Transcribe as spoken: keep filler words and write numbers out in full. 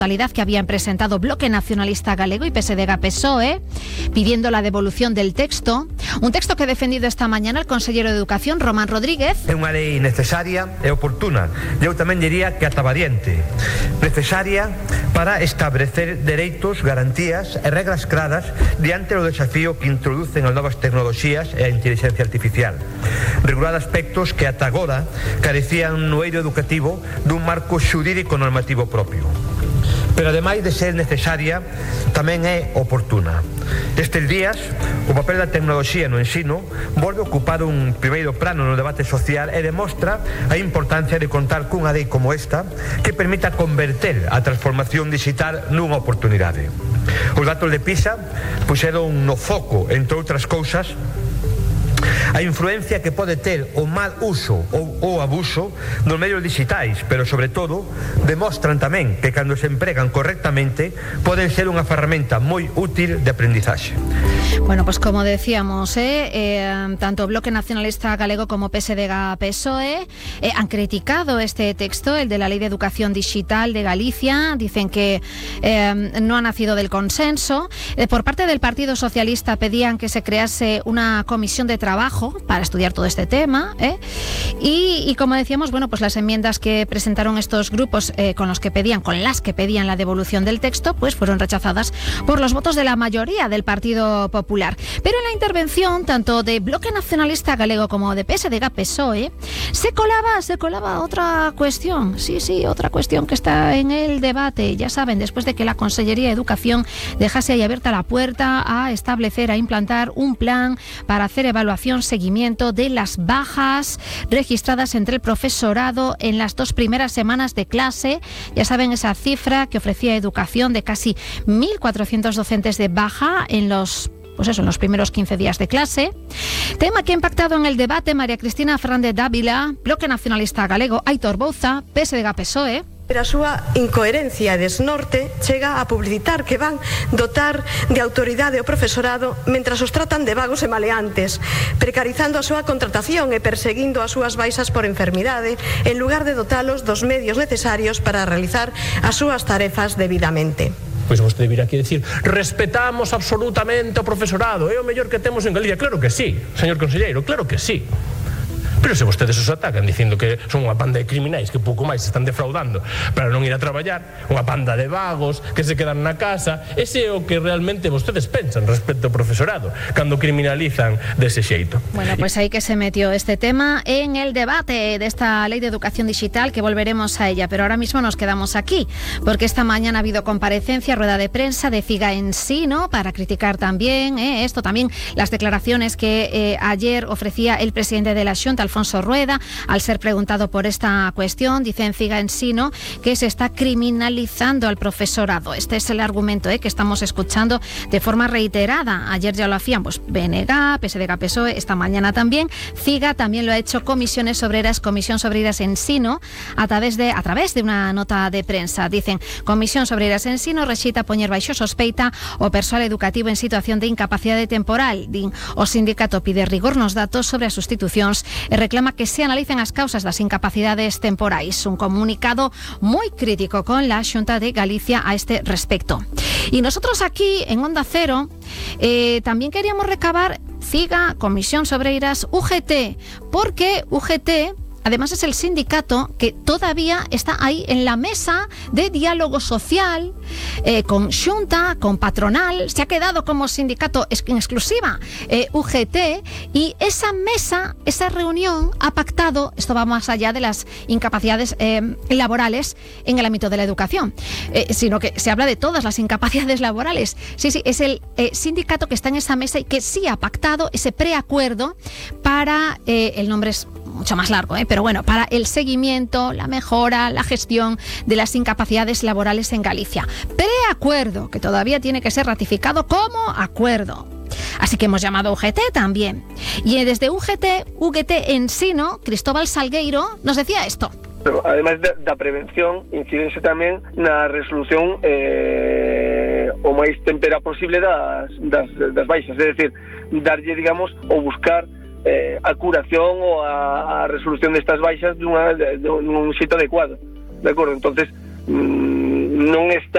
que habían presentado Bloque Nacionalista Galego y P S D G P S O E, pidiendo la devolución del texto. Un texto que ha defendido esta mañana el consellero de Educación, Román Rodríguez. É unha lei necesaria e oportuna. Eu tamén diría que atabadiente. Necesaria para establecer dereitos, garantías e regras claras diante do desafío que introducen as novas tecnoloxías e a inteligencia artificial. Regular aspectos que ata agora carecían no eido educativo dun marco xurídico normativo propio. Pero ademais de ser necesaria, tamén é oportuna. Estes días, o papel da tecnoloxía no ensino volve a ocupar un primeiro plano no debate social e demostra a importancia de contar cunha lei como esta que permita converter a transformación digital nunha oportunidade. Os datos de PISA puxeron no foco, entre outras cousas, a influencia que pode ter o mal uso ou o abuso dos medios digitais, pero sobre todo demostran tamén que cando se empregan correctamente poden ser unha ferramenta moi útil de aprendizaxe. Bueno, pues como decíamos, ¿eh? Eh, tanto Bloque Nacionalista Galego como P S D G P S O E eh, han criticado este texto, el de la Ley de Educación Digital de Galicia. Dicen que eh, no ha nacido del consenso. Eh, por parte del Partido Socialista pedían que se crease una comisión de trabajo para estudiar todo este tema, ¿eh? y, y como decíamos, bueno, pues las enmiendas que presentaron estos grupos eh, con los que pedían, con las que pedían la devolución del texto, pues fueron rechazadas por los votos de la mayoría del Partido Popular. Pero en la intervención tanto de Bloque Nacionalista Galego como de P S D G P S O E se colaba, se colaba otra cuestión, sí, sí, otra cuestión que está en el debate. Ya saben, después de que la Consellería de Educación dejase ahí abierta la puerta a establecer, a implantar un plan para hacer evaluación, seguimiento de las bajas registradas entre el profesorado en las dos primeras semanas de clase. Ya saben, esa cifra que ofrecía Educación de casi mil cuatrocientos docentes de baja en los pues eso, en los primeros quince días de clase. Tema que ha impactado en el debate María Cristina Fernández Dávila, Bloque Nacionalista Galego, Aitor Bouza, P S D G P S O E. Pero a súa incoherencia e desnorte chega a publicitar que van dotar de autoridade o profesorado mentras os tratan de vagos e maleantes, precarizando a súa contratación e perseguindo as súas baixas por enfermidade, en lugar de dotalos dos medios necesarios para realizar as súas tarefas debidamente. Pois vostede virá aquí a decir: respetamos absolutamente o profesorado, é o mellor que temos en Galicia. Claro que sí, señor conselleiro, claro que sí. Pero se vostedes os atacan dicindo que son unha banda de criminais que pouco máis se están defraudando para non ir a traballar, unha banda de vagos que se quedan na casa, ese é o que realmente vostedes pensan respecto ao profesorado cando criminalizan dese xeito. Bueno, pues aí que se metió este tema en el debate de esta Ley de Educación Digital, que volveremos a ella, pero ahora mismo nos quedamos aquí porque esta mañana ha habido comparecencia, rueda de prensa de Figa Ensino para criticar también eh, esto, también las declaraciones que eh, ayer ofrecía el presidente de la Xunta, Alfonso Rueda, al ser preguntado por esta cuestión. Dice en Figa Ensino que se está criminalizando al profesorado. Este es el argumento eh, que estamos escuchando de forma reiterada. Ayer ya lo hacían pues B N G, P S D G P S O E, esta mañana también. Figa también lo ha hecho Comisiones Obreras, Comisión Obreras Ensino, a través de a través de una nota de prensa. Dicen: Comisión Obreras Ensino rexeita poñer baixo sospeita o persoal educativo en situación de incapacidade temporal. Din, o sindicato pide rigor nos datos sobre as sustitucións e reclama que se analicen as causas das incapacidades temporais. Un comunicado moi crítico con la Xunta de Galicia a este respecto. Y nosotros aquí, en Onda Cero, eh, también queríamos recabar Figa, Comisión Obreiras, U G T, porque U G T además es el sindicato que todavía está ahí en la mesa de diálogo social eh, con Xunta, con patronal. Se ha quedado como sindicato en exclusiva eh, U G T, y esa mesa, esa reunión ha pactado, esto va más allá de las incapacidades eh, laborales en el ámbito de la educación, eh, sino que se habla de todas las incapacidades laborales. Sí, sí, es el eh, sindicato que está en esa mesa y que sí ha pactado ese preacuerdo para, eh, el nombre es mucho más largo, ¿eh? pero bueno, para el seguimiento, la mejora, la gestión de las incapacidades laborales en Galicia. Preacuerdo que todavía tiene que ser ratificado como acuerdo. Así que hemos llamado a U G T también. Y desde U G T, U G T Ensino, Cristóbal Salgueiro, nos decía esto. Ademais da, da prevención, incídense tamén na resolución eh, o máis tempera posible das, das, das baixas, é dicir, darlle, digamos, ou buscar Eh, a curación ou a, a resolución destas baixas dunha, de, de, dun xeito adecuado, de acordo? Entonces mm, non está